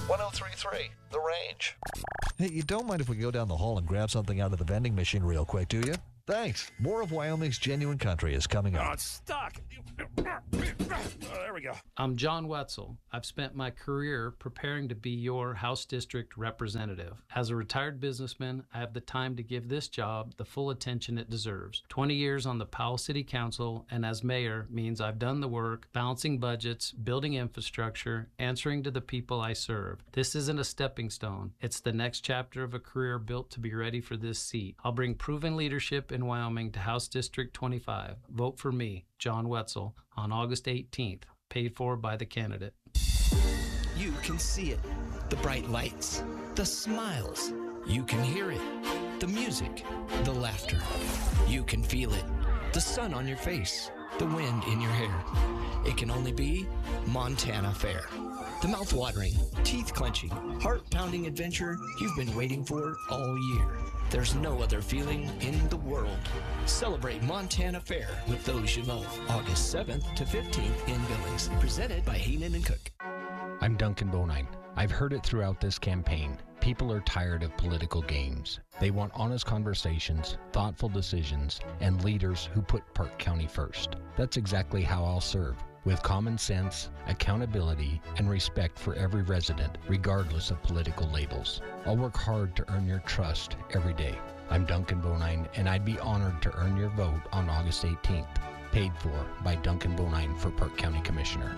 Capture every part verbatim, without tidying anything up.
one oh three point three The Range. Hey, you don't mind if we go down the hall and grab something out of the vending machine real quick, do you? Thanks. More of Wyoming's Genuine Country is coming up. Oh, it's stuck. Oh, there we go. I'm John Wetzel. I've spent my career preparing to be your House District representative. As a retired businessman, I have the time to give this job the full attention it deserves. twenty years on the Powell City Council and as mayor means I've done the work, balancing budgets, building infrastructure, answering to the people I serve. This isn't a stepping stone. It's the next chapter of a career built to be ready for this seat. I'll bring proven leadership in Wyoming to House District twenty-five. Vote for me, John Wetzel, on August eighteenth, paid for by the candidate. You can see it. The bright lights, the smiles. You can hear it. The music, the laughter. You can feel it. The sun on your face, the wind in your hair. It can only be Montana Fair. The mouth-watering, teeth-clenching, heart-pounding adventure you've been waiting for all year. There's no other feeling in the world. Celebrate Montana Fair with those you love. August seventh to fifteenth in Billings. Presented by Heenan and Cook. I'm Duncan Bonine. I've heard it throughout this campaign. People are tired of political games. They want honest conversations, thoughtful decisions, and leaders who put Park County first. That's exactly how I'll serve. With common sense, accountability, and respect for every resident, regardless of political labels. I'll work hard to earn your trust every day. I'm Duncan Bonine, and I'd be honored to earn your vote on August eighteenth. Paid for by Duncan Bonine for Park County Commissioner.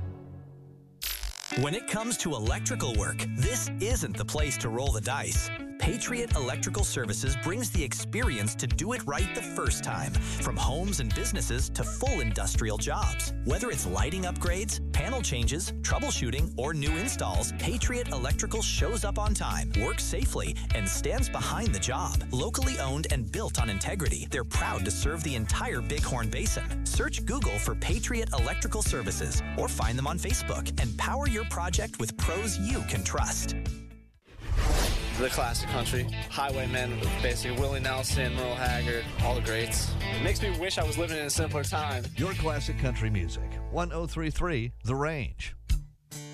When it comes to electrical work, this isn't the place to roll the dice. Patriot Electrical Services brings the experience to do it right the first time. From homes and businesses to full industrial jobs. Whether it's lighting upgrades, panel changes, troubleshooting, or new installs, Patriot Electrical shows up on time, works safely, and stands behind the job. Locally owned and built on integrity, they're proud to serve the entire Bighorn Basin. Search Google for Patriot Electrical Services or find them on Facebook and power your project with pros you can trust. The classic country, Highwaymen with basically Willie Nelson, Merle Haggard, all the greats. It makes me wish I was living in a simpler time. Your classic country music. one oh three point three The Range.